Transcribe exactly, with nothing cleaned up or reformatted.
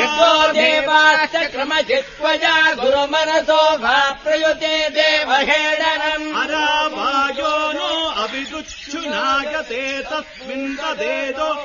यतो देवाश्च क्रमचित्त्वजा गुरुमनसो भा प्रयुते देवहेडनम् अरावायो नो अभिदुच्छुनागते तस्मिन् तदेदो